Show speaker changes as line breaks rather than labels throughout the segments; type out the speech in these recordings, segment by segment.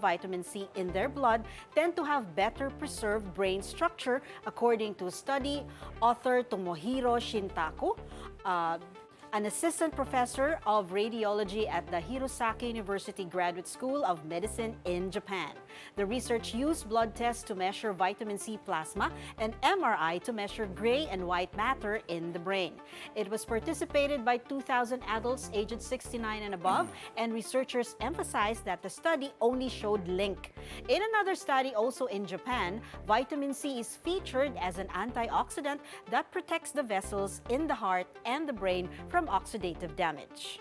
vitamin C in their blood tend to have better preserved brain structure, according to a study author Tomohiro Shintako, an assistant professor of radiology at the Hirosaki University Graduate School of Medicine in Japan. The research used blood tests to measure vitamin C plasma and MRI to measure gray and white matter in the brain. It was participated by 2,000 adults aged 69 and above, and researchers emphasized that the study only showed link. In another study also in Japan, vitamin C is featured as an antioxidant that protects the vessels in the heart and the brain from oxidative damage.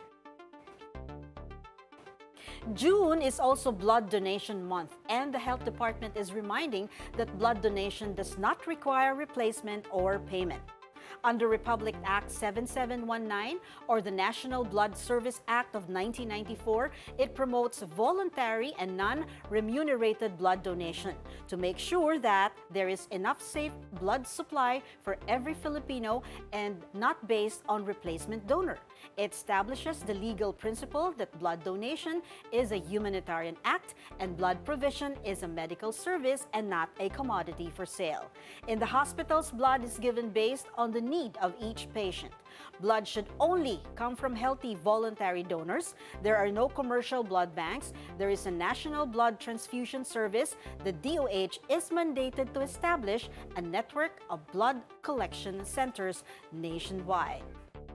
June is also Blood Donation Month, and the Health Department is reminding that blood donation does not require replacement or payment. Under Republic Act 7719 or the National Blood Service Act of 1994, it promotes voluntary and non-remunerated blood donation to make sure that there is enough safe blood supply for every Filipino and not based on replacement donor. It establishes the legal principle that blood donation is a humanitarian act and blood provision is a medical service and not a commodity for sale. In the hospitals, blood is given based on the need of each patient. Blood should only come from healthy voluntary donors. There are no commercial blood banks. There is a National Blood Transfusion Service. The DOH is mandated to establish a network of blood collection centers nationwide.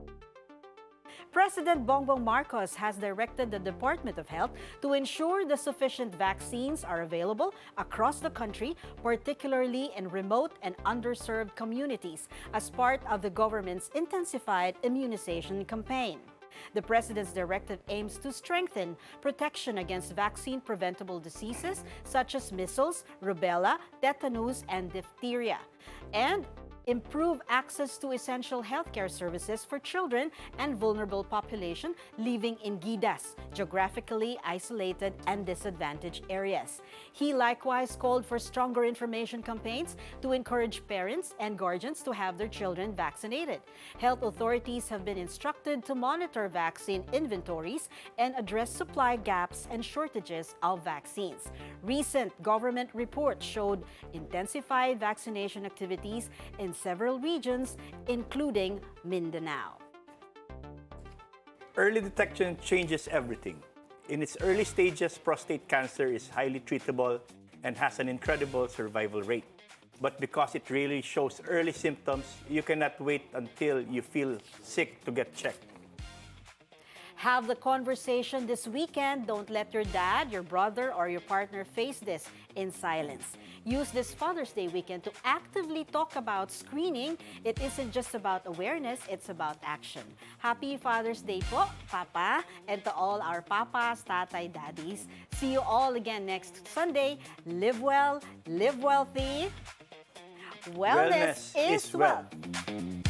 President Bongbong Marcos has directed the Department of Health to ensure the sufficient vaccines are available across the country, particularly in remote and underserved communities, as part of the government's intensified immunization campaign. The President's directive aims to strengthen protection against vaccine-preventable diseases such as measles, rubella, tetanus, and diphtheria, and improve access to essential healthcare services for children and vulnerable population living in GIDAs, geographically isolated and disadvantaged areas. He likewise called for stronger information campaigns to encourage parents and guardians to have their children vaccinated. Health authorities have been instructed to monitor vaccine inventories and address supply gaps and shortages of vaccines. Recent government reports showed intensified vaccination activities in several regions, including Mindanao.
Early detection changes everything. In its early stages, prostate cancer is highly treatable and has an incredible survival rate. But because it really shows early symptoms, you cannot wait until you feel sick to get checked.
Have the conversation this weekend. Don't let your dad, your brother, or your partner face this in silence. Use this Father's Day weekend to actively talk about screening. It isn't just about awareness, it's about action. Happy Father's Day po, Papa, and to all our papas, tatay, daddies. See you all again next Sunday. Live well, live wealthy. Wellness is wealth.